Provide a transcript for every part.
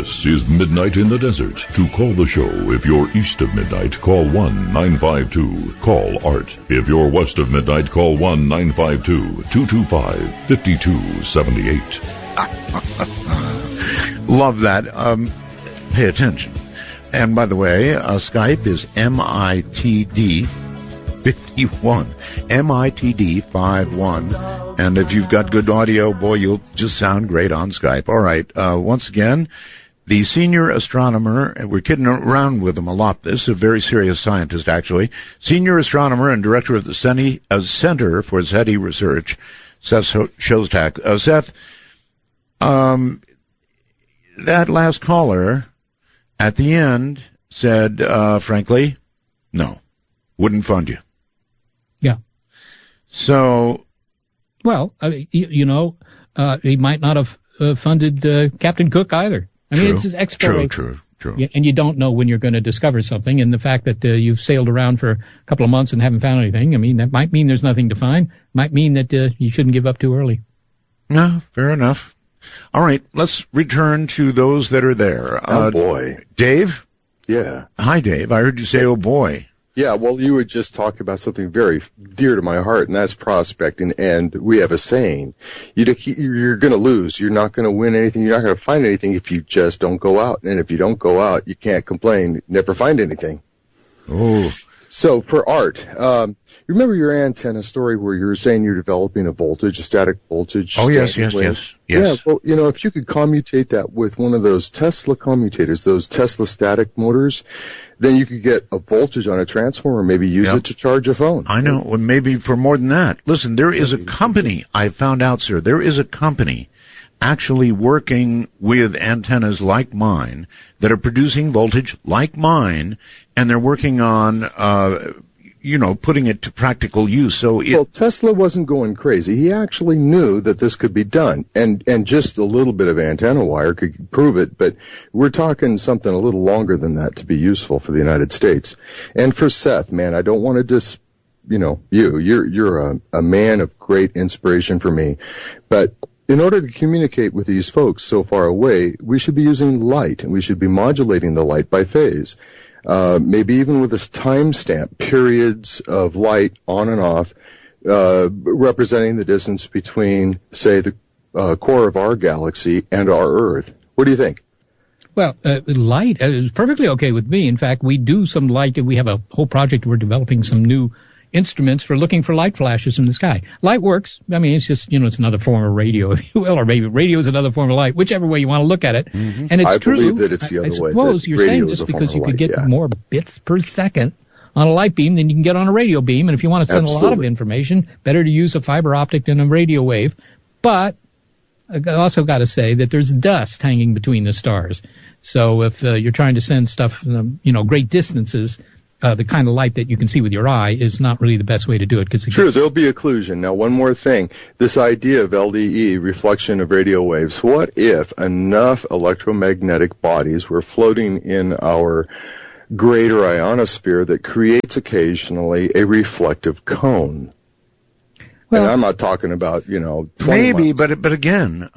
This is Midnight in the Desert. To call the show, if you're east of midnight, call 1-952. Call Art. If you're west of midnight, call 1-952-225-5278. Love that. Pay attention. And by the way, Skype is MITD51. MITD51. And if you've got good audio, boy, you'll just sound great on Skype. All right. Once again, the senior astronomer, and we're kidding around with him a lot. This is a very serious scientist, actually. Senior astronomer and director of the Center for SETI Research, Seth Shostak. Seth, that last caller at the end said, frankly, no, wouldn't fund you. Yeah. So, well, he might not have funded Captain Cook either. I mean, it's his exploration. True. Yeah, and you don't know when you're going to discover something. And the fact that you've sailed around for a couple of months and haven't found anything, I mean, that might mean there's nothing to find. Might mean that you shouldn't give up too early. No, fair enough. All right, let's return to those that are there. Oh, boy. Dave? Yeah. Hi, Dave. I heard you say, oh, boy. Yeah, well, you had just talked about something very dear to my heart, and that's prospecting. And we have a saying, you're going to lose. You're not going to win anything. You're not going to find anything if you just don't go out. And if you don't go out, you can't complain, never find anything. Oh. So for Art, remember your antenna story where you were saying you're developing a static voltage? Oh, yes. Yeah, well, if you could commutate that with one of those Tesla commutators, those Tesla static motors, then you could get a voltage on a transformer, maybe use it to charge a phone. I know, well, maybe for more than that. Listen, there is a company, I found out, sir, there is a company actually working with antennas like mine that are producing voltage like mine, and they're working on, putting it to practical use. So well, Tesla wasn't going crazy. He actually knew that this could be done, and just a little bit of antenna wire could prove it, but we're talking something a little longer than that to be useful for the United States. And for Seth, man, I don't want to you're a man of great inspiration for me, but in order to communicate with these folks so far away, we should be using light, and we should be modulating the light by phase. Maybe even with this timestamp, periods of light on and off, representing the distance between, say, the core of our galaxy and our Earth. What do you think? Well, light is perfectly okay with me. In fact, we do some light. We have a whole project. We're developing some new instruments for looking for light flashes in the sky. Light works. I mean, it's just, it's another form of radio, if you will, or maybe radio is another form of light, whichever way you want to look at it. Mm-hmm. And it's true. I believe that it's the other way. I suppose you're saying just because you could get more bits per second on a light beam than you can get on a radio beam. And if you want to send a lot of information, better to use a fiber optic than a radio wave. But I also got to say that there's dust hanging between the stars. So if you're trying to send stuff, great distances, the kind of light that you can see with your eye is not really the best way to do it. True, there'll be occlusion. Now, one more thing. This idea of LDE, reflection of radio waves, what if enough electromagnetic bodies were floating in our greater ionosphere that creates occasionally a reflective cone? Well, and I'm not talking about, 20 maybe, miles. but again,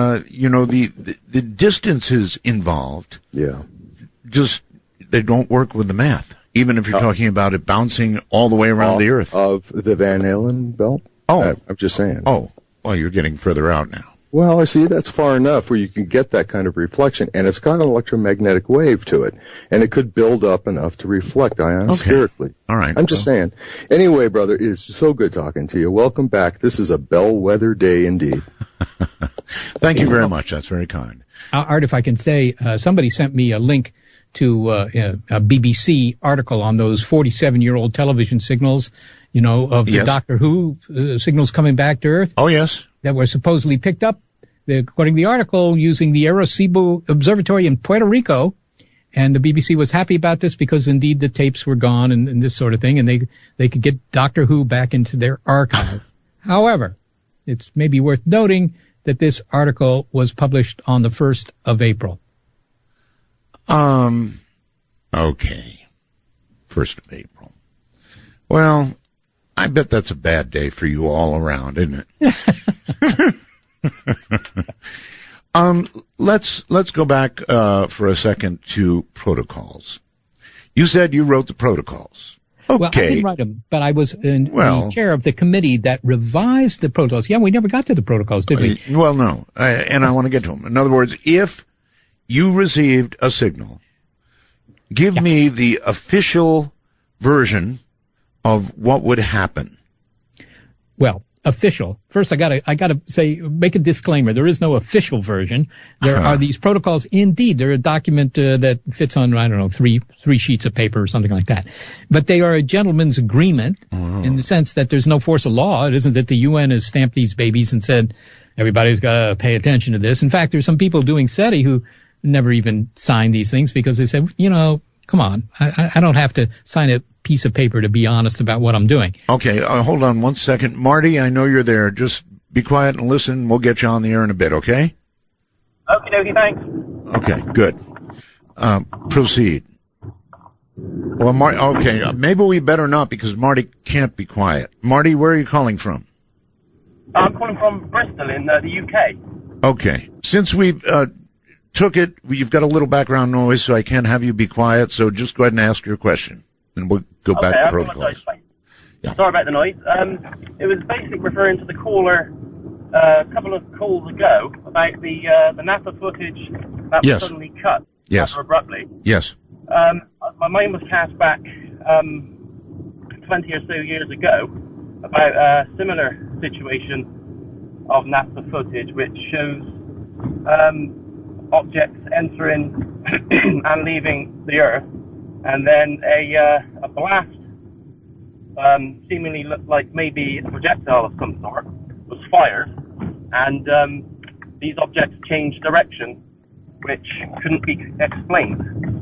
the distances involved, just, they don't work with the math. Even if you're talking about it bouncing all the way around the Earth. Of the Van Allen belt? Oh. I'm just saying. Oh. Well, you're getting further out now. Well, I see that's far enough where you can get that kind of reflection, and it's got an electromagnetic wave to it, and it could build up enough to reflect ionospherically. Okay. All right. I'm just saying. Anyway, brother, it is so good talking to you. Welcome back. This is a bellwether day indeed. Thank you very much. That's very kind. Art, if I can say, somebody sent me a link to a BBC article on those 47-year-old television signals, of the Doctor Who signals coming back to Earth. Oh, yes. That were supposedly picked up, according to the article, using the Arecibo Observatory in Puerto Rico. And the BBC was happy about this because, indeed, the tapes were gone and this sort of thing, and they could get Doctor Who back into their archive. However, it's maybe worth noting that this article was published on the 1st of April. Okay. 1st of April. Well, I bet that's a bad day for you all around, isn't it? Let's go back for a second to protocols. You said you wrote the protocols. Okay. Well, I didn't write them, but I was the chair of the committee that revised the protocols. Yeah, we never got to the protocols, did we? Well, no, and I want to get to them. In other words, if you received a signal, give me the official version of what would happen. Well, official. First, I gotta say, make a disclaimer. There is no official version. There are these protocols. Indeed, they're a document that fits on, I don't know, three sheets of paper or something like that. But they are a gentleman's agreement in the sense that there's no force of law. It isn't that the UN has stamped these babies and said everybody's got to pay attention to this. In fact, there's some people doing SETI who never even signed these things because they said, come on, I don't have to sign a piece of paper to be honest about what I'm doing. Okay, hold on one second. Marty, I know you're there. Just be quiet and listen. We'll get you on the air in a bit, okay? Okie dokie, thanks. Okay, good. Proceed. Well, okay, maybe we better not because Marty can't be quiet. Marty, where are you calling from? I'm calling from Bristol in the UK. Okay. Since we've took it, you've got a little background noise, so I can't have you be quiet, so just go ahead and ask your question. And we'll go back to protocols. Yeah. Sorry about the noise. It was basically referring to the caller a couple of calls ago about the Napa footage that was suddenly cut rather abruptly. Yes. My mind was cast back 20 or so years ago about a similar situation of NASA footage, which shows objects entering and leaving the Earth. And then a blast, seemingly looked like maybe a projectile of some sort, was fired, and these objects changed direction, which couldn't be explained.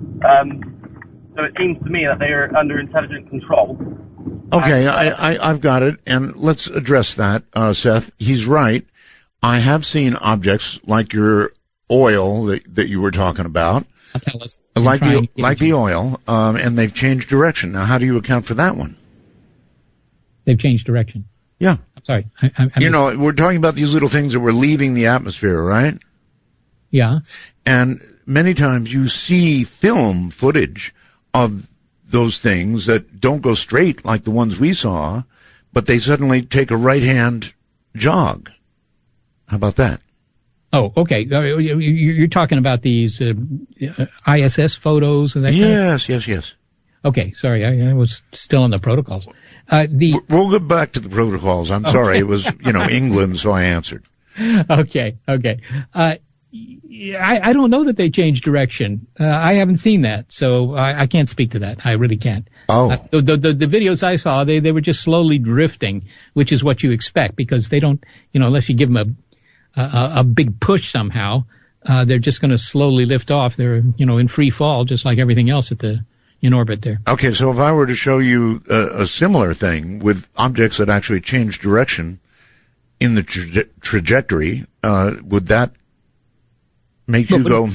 So it seems to me that they are under intelligent control. Okay, I've got it, and let's address that, Seth. He's right. I have seen objects like your oil that you were talking about. Tell us. Like the oil, and they've changed direction. Now, how do you account for that one? They've changed direction. Yeah. I'm sorry. We're talking about these little things that were leaving the atmosphere, right? Yeah. And many times you see film footage of those things that don't go straight like the ones we saw, but they suddenly take a right-hand jog. How about that? Oh, okay. You're talking about these ISS photos and that Yes. Okay, sorry, I was still on the protocols. We'll go back to the protocols. I'm sorry, it was, England, so I answered. Okay. I don't know that they changed direction. I haven't seen that, so I can't speak to that. I really can't. Oh. The videos I saw, they were just slowly drifting, which is what you expect, because they don't, unless you give them a big push somehow, they're just going to slowly lift off. They're, in free fall, just like everything else in orbit there. Okay, so if I were to show you a similar thing with objects that actually change direction in the trajectory, would that make you go,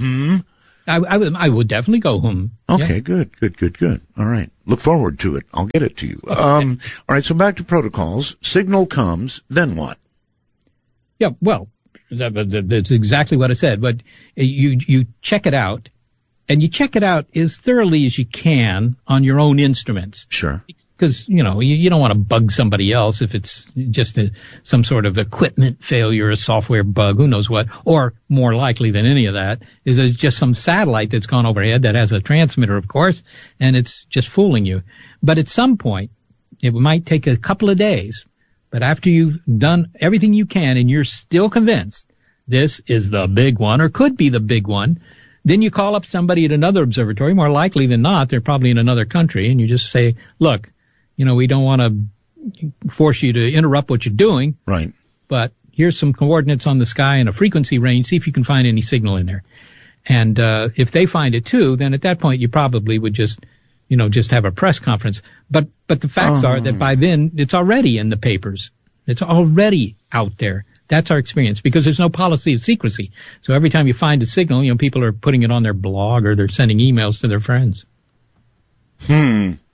I would definitely go, Okay, yeah. Good. All right. Look forward to it. I'll get it to you. Okay. All right, so back to protocols. Signal comes, then what? Yeah, well, that's exactly what I said. But you check it out, and you check it out as thoroughly as you can on your own instruments. Sure. Because, you don't want to bug somebody else if it's just some sort of equipment failure, a software bug, who knows what. Or more likely than any of that is it's just some satellite that's gone overhead that has a transmitter, of course, and it's just fooling you. But at some point, it might take a couple of days. But after you've done everything you can and you're still convinced this is the big one or could be the big one, then you call up somebody at another observatory. More likely than not, they're probably in another country, and you just say, look, we don't want to force you to interrupt what you're doing. Right. But here's some coordinates on the sky and a frequency range. See if you can find any signal in there. And if they find it too, then at that point you probably would just have a press conference. But the facts are that by then it's already in the papers. It's already out there. That's our experience, because there's no policy of secrecy. So every time you find a signal, people are putting it on their blog or they're sending emails to their friends.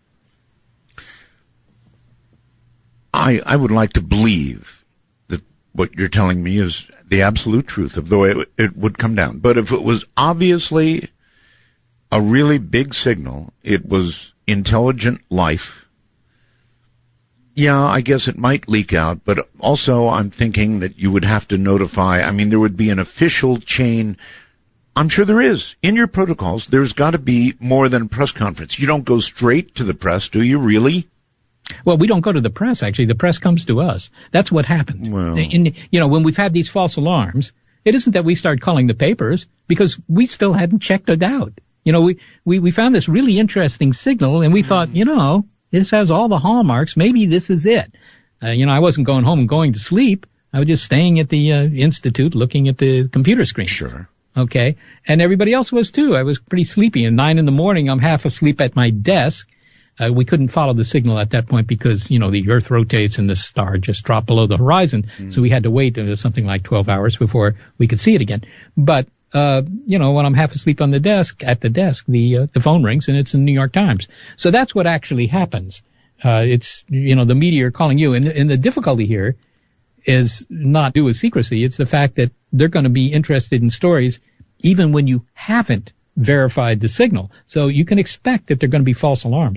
I would like to believe that what you're telling me is the absolute truth of the way it would come down. But if it was obviously a really big signal, it was intelligent life, yeah, I guess it might leak out, but also I'm thinking that you would have to notify, I mean, there would be an official chain. I'm sure there is. In your protocols, there's got to be more than a press conference. You don't go straight to the press, do you, really? Well, we don't go to the press, actually. The press comes to us. That's what happened. Well, when we've had these false alarms, it isn't that we start calling the papers, because we still hadn't checked it out. We found this really interesting signal, and we thought, this has all the hallmarks. Maybe this is it. I wasn't going home and going to sleep. I was just staying at the institute looking at the computer screen. Sure. Okay. And everybody else was too. I was pretty sleepy. At 9 a.m, I'm half asleep at my desk. We couldn't follow the signal at that point because, the earth rotates and the star just dropped below the horizon. So we had to wait something like 12 hours before we could see it again. But, when I'm half asleep on the desk, the phone rings and it's the New York Times. So that's what actually happens. It's, the media are calling you. And the difficulty here is not due to secrecy. It's the fact that they're going to be interested in stories even when you haven't verified the signal. So you can expect that they're going to be false alarms.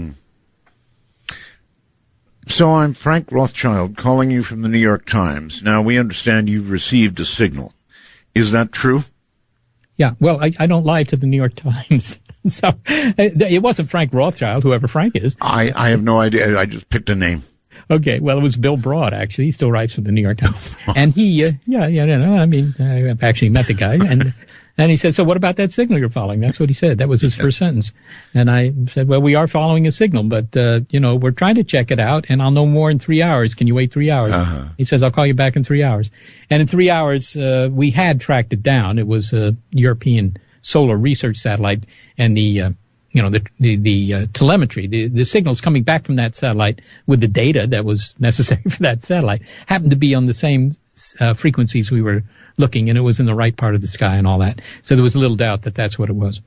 So I'm Frank Rothschild calling you from the New York Times. Now, we understand you've received a signal. Is that true? Yeah, well, I don't lie to the New York Times. So it wasn't Frank Rothschild, whoever Frank is. I have no idea. I just picked a name. Okay, well, it was Bill Broad, actually. He still writes for the New York Times. And he, I've actually met the guy. And he said, so what about that signal you're following? That's what he said. That was his first sentence. And I said, well, we are following a signal, but, we're trying to check it out, and I'll know more in 3 hours. Can you wait 3 hours? Uh-huh. He says, I'll call you back in 3 hours. And in 3 hours, we had tracked it down. It was a European solar research satellite, and the telemetry, the signals coming back from that satellite with the data that was necessary for that satellite happened to be on the same frequencies we were looking, and it was in the right part of the sky and all that. So there was little doubt that that's what it was.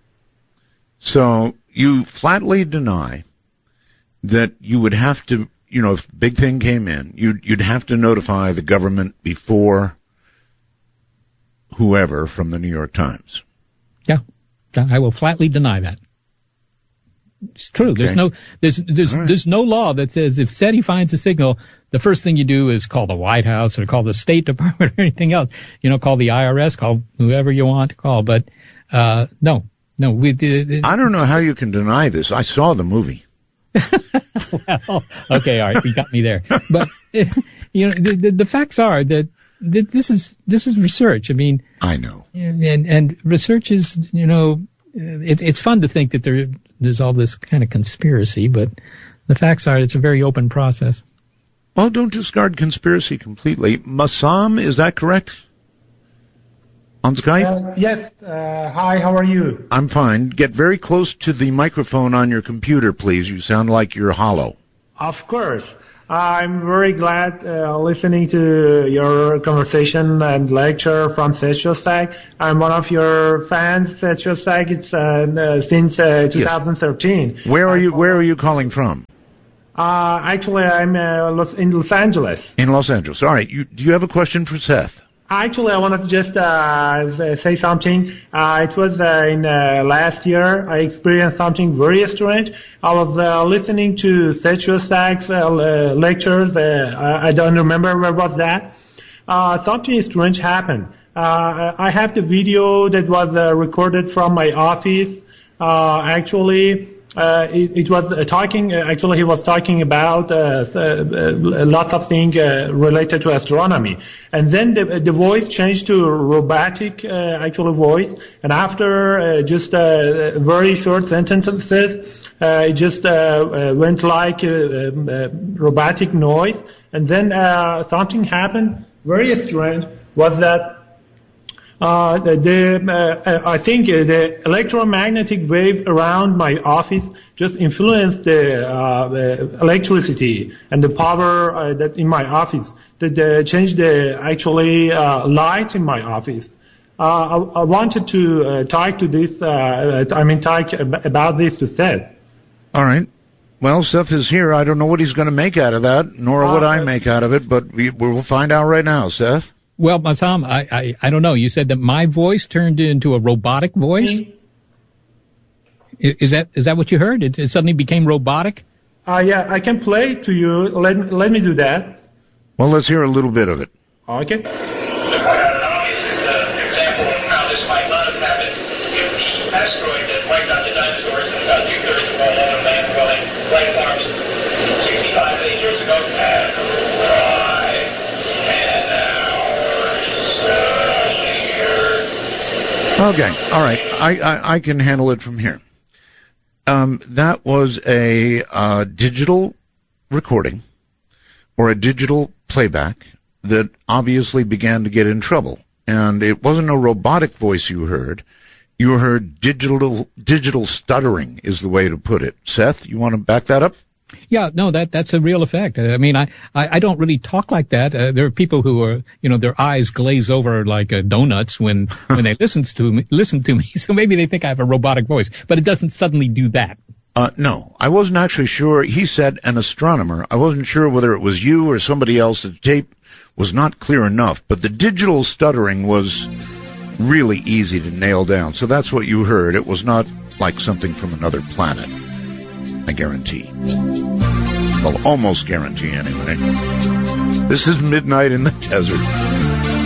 So you flatly deny that you would have to, if big thing came in, you'd have to notify the government before whoever from the New York Times. Yeah, I will flatly deny that. It's true. Okay. There's no law that says if SETI finds a signal, the first thing you do is call the White House or call the State Department or anything else. Call the IRS, call whoever you want to call. But no. I don't know how you can deny this. I saw the movie. Well, okay, all right, you got me there. But the facts are that this is research. I mean, I know, and research is it's fun to think that there's all this kind of conspiracy, but the facts are it's a very open process. Well, don't discard conspiracy completely. Massam, is that correct? On Skype? Yes. Hi, how are you? I'm fine. Get very close to the microphone on your computer, please. You sound like you're hollow. Of course. I'm very glad listening to your conversation and lecture from SETIOSAC. I'm one of your fans, SETIOSAC. It's since 2013. Yes. Where are you calling from? Actually, I'm in Los Angeles. In Los Angeles. All right. Do you have a question for Seth? Actually, I wanted to just say something. It was in last year. I experienced something very strange. I was listening to SETIOSAC's lectures. I don't remember where was that. Something strange happened. I have the video that was recorded from my office. It was talking. Actually, he was talking about lots of things related to astronomy, and then the voice changed to robotic voice. And after just very short sentences, it just went like robotic noise. And then something happened very strange. Was that? I think the electromagnetic wave around my office just influenced the electricity and the power that in my office. That changed the light in my office. I wanted to talk to this. Talk about this to Seth. All right. Well, Seth is here. I don't know what he's going to make out of that, nor what I make out of it, but we'll find out right now, Seth. Well, Tom, I don't know. You said that my voice turned into a robotic voice? Is that what you heard? It suddenly became robotic? Yeah, I can play to you. Let me do that. Well, let's hear a little bit of it. Okay. Asteroid that wiped out the dinosaurs and about 2/3 of all other land-dwelling life forms 65 million years ago. Okay, all right. I can handle it from here. That was a digital recording or a digital playback that obviously began to get in trouble. And it wasn't a robotic voice you heard. You heard digital stuttering is the way to put it. Seth, you want to back that up? Yeah, no, that's a real effect. I mean, I don't really talk like that. There are people who are, their eyes glaze over like donuts when they listen to me. So maybe they think I have a robotic voice, but it doesn't suddenly do that. No, I wasn't actually sure. He said an astronomer. I wasn't sure whether it was you or somebody else. The tape was not clear enough, but the digital stuttering was really easy to nail down. So that's what you heard. It was not like something from another planet. I guarantee. Well, almost guarantee anyway. This is Midnight in the Desert.